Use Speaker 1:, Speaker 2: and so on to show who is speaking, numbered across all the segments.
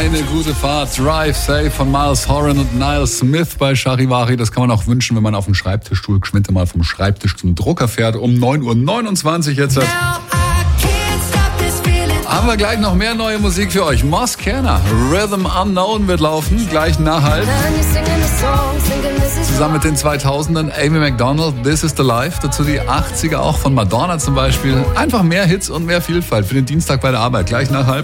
Speaker 1: Eine gute Fahrt. Drive Safe von Miles Horan und Niall Smith bei Charivari. Das kann man auch wünschen, wenn man auf dem Schreibtischstuhl geschwind mal vom Schreibtisch zum Drucker fährt. Um 9.29 Uhr jetzt. Haben wir gleich noch mehr neue Musik für euch. Moss Kerner, Rhythm Unknown wird laufen, gleich nach halb. Zusammen mit den 2000ern Amy Macdonald, This is the Life. Dazu die 80er auch von Madonna zum Beispiel. Einfach mehr Hits und mehr Vielfalt für den Dienstag bei der Arbeit, gleich nach halb.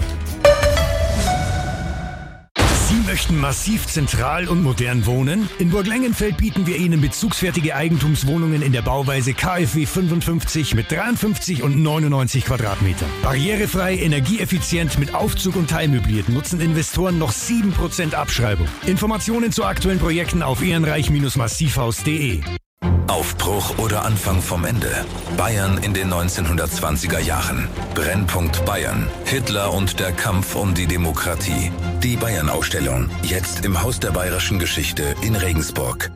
Speaker 2: Sie möchten massiv zentral und modern wohnen? In Burglengenfeld bieten wir Ihnen bezugsfertige Eigentumswohnungen in der Bauweise KfW 55 mit 53 und 99 Quadratmetern. Barrierefrei, energieeffizient, mit Aufzug und teilmöbliert nutzen Investoren noch 7% Abschreibung. Informationen zu aktuellen Projekten auf ehrenreich-massivhaus.de.
Speaker 3: Aufbruch oder Anfang vom Ende. Bayern in den 1920er Jahren. Brennpunkt Bayern. Hitler und der Kampf um die Demokratie. Die Bayern-Ausstellung. Jetzt im Haus der Bayerischen Geschichte in Regensburg.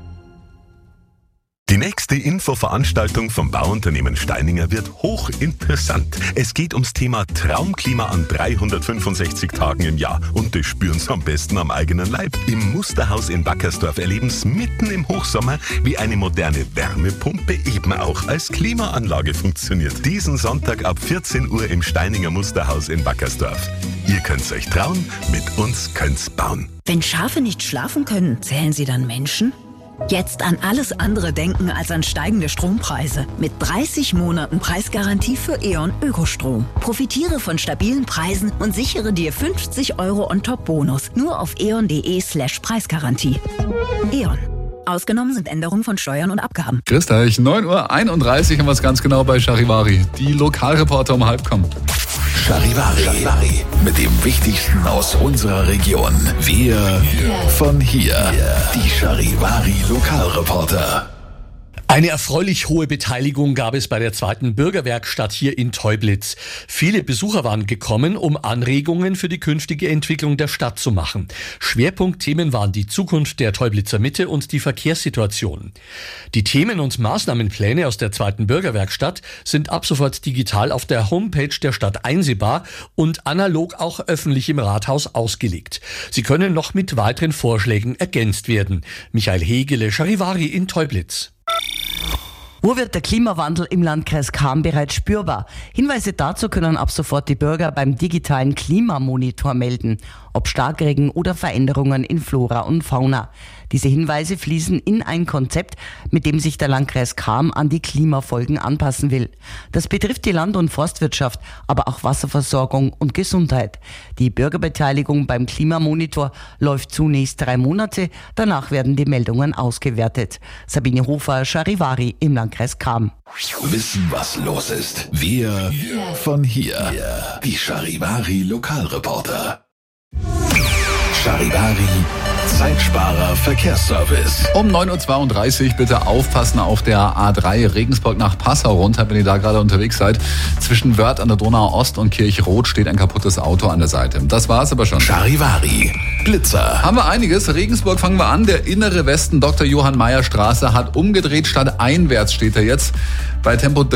Speaker 4: Die nächste Infoveranstaltung vom Bauunternehmen Steininger wird hochinteressant. Es geht ums Thema Traumklima an 365 Tagen im Jahr. Und das spüren Sie am besten am eigenen Leib. Im Musterhaus in Wackersdorf erleben Sie mitten im Hochsommer, wie eine moderne Wärmepumpe eben auch als Klimaanlage funktioniert. Diesen Sonntag ab 14 Uhr im Steininger Musterhaus in Wackersdorf. Ihr könnt's euch trauen, mit uns könnt's bauen.
Speaker 5: Wenn Schafe nicht schlafen können, zählen sie dann Menschen? Jetzt an alles andere denken als an steigende Strompreise. Mit 30 Monaten Preisgarantie für E.ON Ökostrom. Profitiere von stabilen Preisen und sichere dir 50 € On-Top-Bonus. Nur auf eon.de/Preisgarantie. E.ON. Ausgenommen sind Änderungen von Steuern und Abgaben.
Speaker 1: Grüßt euch, 9.31 Uhr haben wir es ganz genau bei Charivari. Die Lokalreporter um halb kommen.
Speaker 6: Charivari. Mit dem Wichtigsten aus unserer Region. Wir von hier. Die Charivari Lokalreporter.
Speaker 7: Eine erfreulich hohe Beteiligung gab es bei der 2. Bürgerwerkstatt hier in Teublitz. Viele Besucher waren gekommen, um Anregungen für die künftige Entwicklung der Stadt zu machen. Schwerpunktthemen waren die Zukunft der Teublitzer Mitte und die Verkehrssituation. Die Themen und Maßnahmenpläne aus der 2. Bürgerwerkstatt sind ab sofort digital auf der Homepage der Stadt einsehbar und analog auch öffentlich im Rathaus ausgelegt. Sie können noch mit weiteren Vorschlägen ergänzt werden. Michael Hegele, Charivari in Teublitz.
Speaker 8: Wo wird der Klimawandel im Landkreis Cham bereits spürbar? Hinweise dazu können ab sofort die Bürger beim digitalen Klimamonitor melden, ob Starkregen oder Veränderungen in Flora und Fauna. Diese Hinweise fließen in ein Konzept, mit dem sich der Landkreis Cham an die Klimafolgen anpassen will. Das betrifft die Land- und Forstwirtschaft, aber auch Wasserversorgung und Gesundheit. Die Bürgerbeteiligung beim Klimamonitor läuft zunächst 3 Monate, danach werden die Meldungen ausgewertet. Sabine Hofer, Charivari im Landkreis Cham.
Speaker 6: Wissen, was los ist. Wir von hier. Die Charivari Lokalreporter. Charivari Zeitsparer Verkehrsservice.
Speaker 1: Um 9.32 Uhr bitte aufpassen auf der A3 Regensburg nach Passau runter, wenn ihr da gerade unterwegs seid. Zwischen Wörth an der Donau Ost und Kirchroth steht ein kaputtes Auto an der Seite. Das war's aber schon.
Speaker 6: Charivari Blitzer.
Speaker 1: Haben wir einiges. Regensburg fangen wir an. Der innere Westen Dr. Johann Mayer Straße hat umgedreht. Statt einwärts steht er jetzt bei Tempo